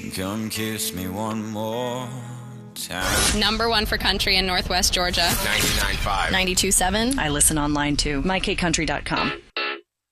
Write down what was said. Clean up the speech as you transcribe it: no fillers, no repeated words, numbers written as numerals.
Come kiss me one more time. Number one for country in Northwest Georgia. 99.5. 92.7. I listen online too. MyKCountry.com.